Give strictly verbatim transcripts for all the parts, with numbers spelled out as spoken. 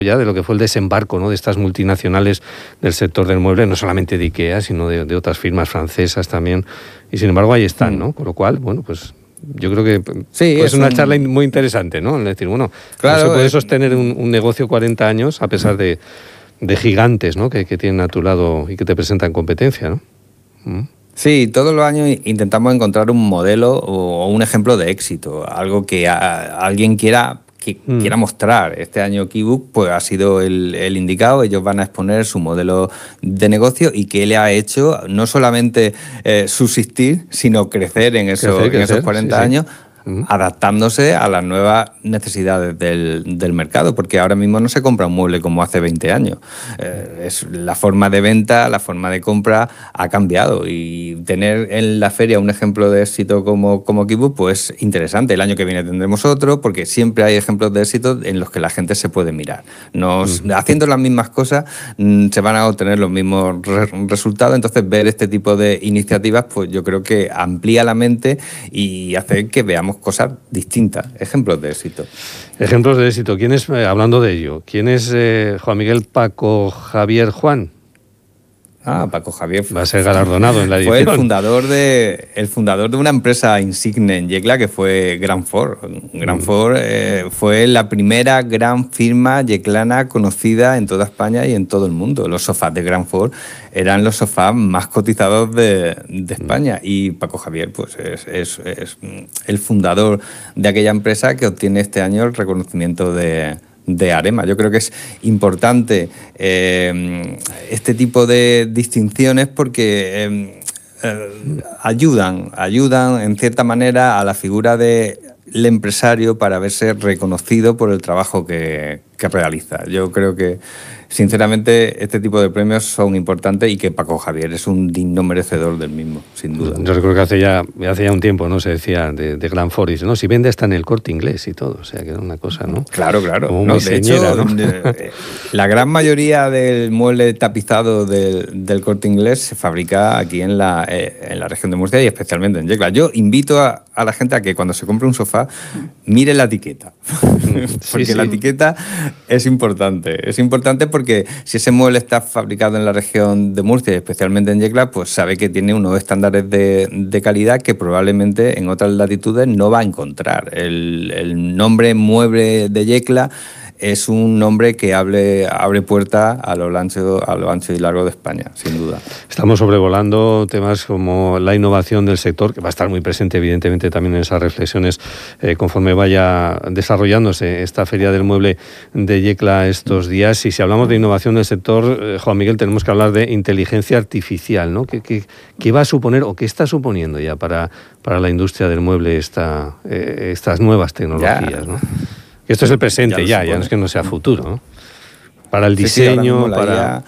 ya de lo que fue el desembarco, ¿no?, de estas multinacionales del sector del mueble, no solamente de IKEA, sino de, de otras firmas francesas también, y sin embargo ahí están, ¿no? Con lo cual, bueno, pues yo creo que sí, pues es una un... charla muy interesante, ¿no? Es decir, bueno, claro, no se puede es... sostener un, un negocio cuarenta años a pesar de, de gigantes, ¿no?, que, que tienen a tu lado y que te presentan competencia, ¿no? ¿Mm? Sí, todos los años intentamos encontrar un modelo o un ejemplo de éxito, algo que a, a alguien quiera, que mm. quiera mostrar. Este año KeyBook pues, ha sido el, el indicado, ellos van a exponer su modelo de negocio y que le ha hecho no solamente eh, subsistir, sino crecer en, eso, crecer, crecer, en esos cuarenta sí, años. Sí. Uh-huh. Adaptándose a las nuevas necesidades del, del mercado, porque ahora mismo no se compra un mueble como hace veinte años. Eh, es, la forma de venta, la forma de compra ha cambiado y tener en la feria un ejemplo de éxito como, como KeyBook, pues interesante. El año que viene tendremos otro, porque siempre hay ejemplos de éxito en los que la gente se puede mirar. Nos, uh-huh. Haciendo las mismas cosas mmm, se van a obtener los mismos re- resultados, entonces ver este tipo de iniciativas, pues yo creo que amplía la mente y hace que veamos cosas distintas, ejemplos de éxito. Ejemplos de éxito. ¿Quién es, eh, hablando de ello, quién es eh, Juan Miguel Paco Javier Juan? Ah, Paco Javier va a ser galardonado en la edición. Fue el fundador de el fundador de una empresa insigne en Yecla que fue Gran Ford. Gran mm. Ford eh, fue la primera gran firma yeclana conocida en toda España y en todo el mundo. Los sofás de Gran Ford eran los sofás más cotizados de, de España mm. y Paco Javier pues es, es, es el fundador de aquella empresa que obtiene este año el reconocimiento de de AREMA. Yo creo que es importante eh, este tipo de distinciones porque eh, eh, ayudan, ayudan en cierta manera a la figura del empresario para verse reconocido por el trabajo que, que realiza. Yo creo que sinceramente este tipo de premios son importantes y que Paco Javier es un digno merecedor del mismo, sin duda. Yo recuerdo que hace ya, hace ya un tiempo, ¿no?, se decía de, de Gran Ford, ¿no?, si vende hasta en el Corte Inglés y todo, o sea, que era una cosa, ¿no? Claro, claro. Como no, muy de señera, hecho, ¿no? La gran mayoría del mueble tapizado del, del Corte Inglés se fabrica aquí en la, eh, en la región de Murcia y especialmente en Yecla. Yo invito a, a la gente a que cuando se compre un sofá mire la etiqueta, porque sí, sí. la etiqueta es importante. Es importante porque si ese mueble está fabricado en la región de Murcia y especialmente en Yecla, pues sabe que tiene unos estándares de, de calidad que probablemente en otras latitudes no va a encontrar. El, el nombre mueble de Yecla es un nombre que abre, abre puerta a lo ancho, a lo ancho y largo de España, sin duda. Estamos sobrevolando temas como la innovación del sector, que va a estar muy presente evidentemente también en esas reflexiones eh, conforme vaya desarrollándose esta Feria del Mueble de Yecla estos días. Y si hablamos de innovación del sector, eh, Juan Miguel, tenemos que hablar de inteligencia artificial, ¿no? ¿Qué, qué, qué va a suponer o qué está suponiendo ya para, para la industria del mueble esta, eh, estas nuevas tecnologías, ya. ¿no? Esto es el presente ya, ya, ya no es que no sea futuro, ¿no? Para el diseño, sí, sí, para... I A...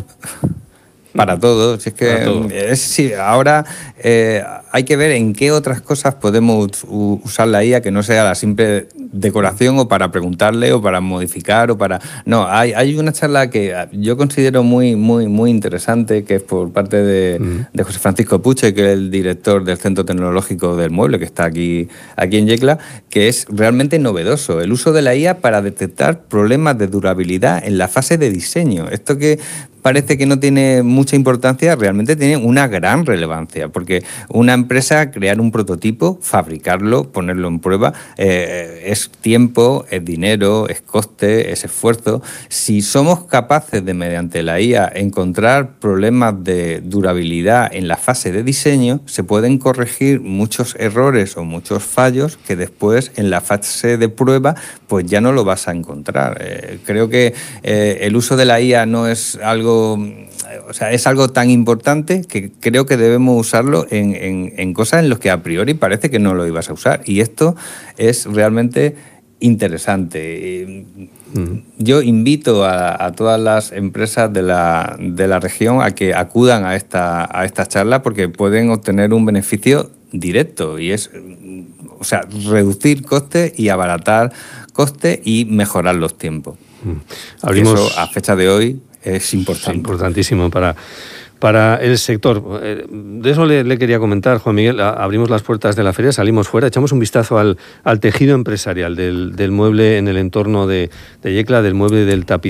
Para todo. Si es que todo. Es, sí, ahora eh, hay que ver en qué otras cosas podemos usar la I A que no sea la simple decoración o para preguntarle o para modificar o para... No, hay, hay una charla que yo considero muy, muy, muy interesante, que es por parte de, mm. de José Francisco Puche, que es el director del Centro Tecnológico del Mueble, que está aquí, aquí en Yecla, que es realmente novedoso. El uso de la I A para detectar problemas de durabilidad en la fase de diseño. Esto que parece que no tiene mucha importancia, realmente tiene una gran relevancia, porque una empresa, crear un prototipo, fabricarlo, ponerlo en prueba, eh, es tiempo, es dinero, es coste, es esfuerzo. Si somos capaces de, mediante la I A, encontrar problemas de durabilidad en la fase de diseño, se pueden corregir muchos errores o muchos fallos que después, en la fase de prueba, pues ya no lo vas a encontrar. Eh, creo que eh, el uso de la I A no es algo O sea, es algo tan importante que creo que debemos usarlo en, en, en cosas en las que a priori parece que no lo ibas a usar. Y esto es realmente interesante. Mm. Yo invito a, a todas las empresas de la, de la región a que acudan a esta, a esta charla porque pueden obtener un beneficio directo y es, o sea, reducir costes y abaratar costes y mejorar los tiempos. Mm. Abrimos... Eso, a fecha de hoy, es importante. Es importantísimo para, para el sector. De eso le, le quería comentar, Juan Miguel. Abrimos las puertas de la feria, salimos fuera, echamos un vistazo al, al tejido empresarial del, del mueble en el entorno de, de Yecla, del mueble del tapiz.